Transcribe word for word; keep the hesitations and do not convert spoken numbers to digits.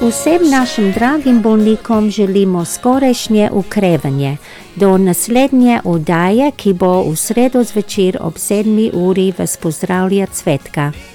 Vsem našim dragim bolnikom želimo skorajšnje okrevanje. Do naslednje oddaje, ki bo v sredo zvečer ob sedmi uri, vas pozdravlja Cvetka.